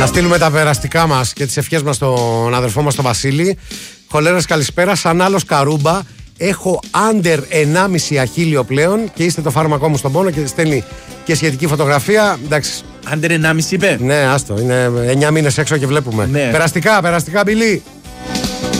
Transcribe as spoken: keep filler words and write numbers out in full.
Να στείλουμε τα περαστικά μας και τις ευχές μας στον αδερφό μας τον Βασίλη. Χολέρας καλησπέρα, σαν άλλος Καρούμπα. Έχω άντερ ενάμιση αχίλιο πλέον και είστε το φάρμακό μου στον πόνο και στέλνει και σχετική φωτογραφία. Εντάξει. Άντερ ενάμιση είπε. Ναι, άστο. Είναι εννιά μήνες έξω και βλέπουμε. Ναι. Περαστικά, περαστικά, Μπιλί.